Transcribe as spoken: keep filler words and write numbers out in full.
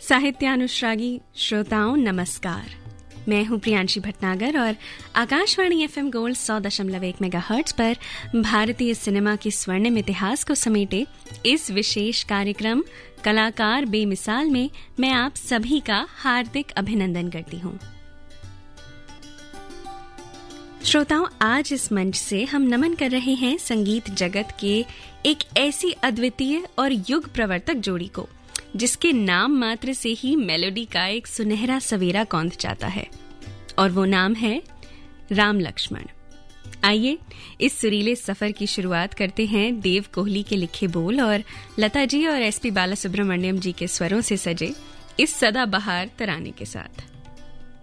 साहित्यानुश्रागी श्रोताओं नमस्कार। मैं हूं प्रियांशी भटनागर और आकाशवाणी एफएम गोल्ड सौ दशमलव एक मेगाहर्ट्ज पर भारतीय सिनेमा के स्वर्णिम इतिहास को समेटे इस विशेष कार्यक्रम कलाकार बेमिसाल में मैं आप सभी का हार्दिक अभिनंदन करती हूं। श्रोताओं, आज इस मंच से हम नमन कर रहे हैं संगीत जगत के एक ऐसी अद्वितीय और युग प्रवर्तक जोड़ी को जिसके नाम मात्र से ही मेलोडी का एक सुनहरा सवेरा कौंध जाता है, और वो नाम है राम लक्ष्मण। आइए इस सुरीले सफर की शुरुआत करते हैं देव कोहली के लिखे बोल और लता जी और एसपी बालासुब्रमण्यम जी के स्वरों से सजे इस सदाबहार तराने के साथ।